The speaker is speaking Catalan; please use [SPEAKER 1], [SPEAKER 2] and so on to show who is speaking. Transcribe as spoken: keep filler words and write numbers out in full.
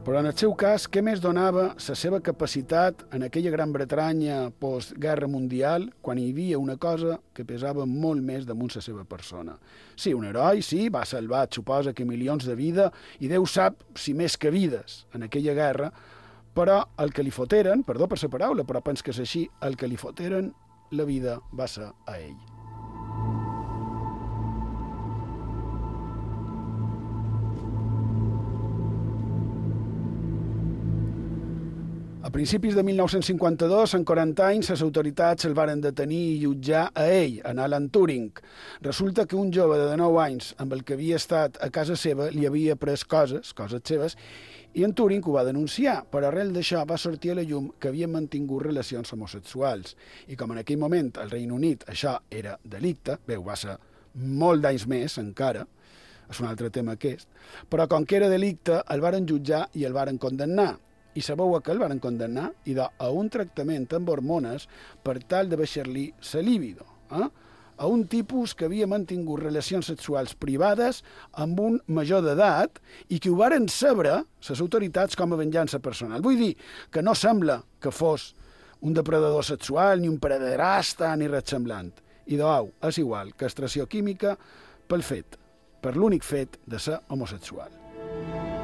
[SPEAKER 1] Però en el seu cas, què més donava la seva capacitat en aquella Gran Bretanya post-guerra mundial, quan hi havia una cosa que pesava molt més damunt la seva persona? Sí, un heroi, sí, va salvar, suposa que milions de vida, i Déu sap si més que vides en aquella guerra, però el que li foteren, perdó per la paraula, però pens que és així, el que li foteren la vida va ser a ell. A principis de mil nou-cents cinquanta-dos, en quaranta anys, les autoritats el varen detenir i jutjar a ell, en Alan Turing. Resulta que un jove de dinou anys, amb el que havia estat a casa seva, li havia pres coses, coses seves, i en Turing ho va denunciar, però arrel d'això va sortir a la llum que havia mantingut relacions homosexuals. I com en aquell moment al Regne Unit això era delicte, bé, ho va ser molt d'anys més encara, és un altre tema aquest, però com que era delicte el varen jutjar i el varen condemnar. I sabeu a què el varen condemnar? I a un tractament amb hormones per tal de baixar-li la libido. Eh? A un tipus que havia mantingut relacions sexuals privades amb un major d'edat i que ho varen saber les autoritats com a venjança personal. Vull dir que no sembla que fos un depredador sexual, ni un pederasta, ni res semblant. I d'au, és igual, castració química pel fet, per l'únic fet de ser homosexual.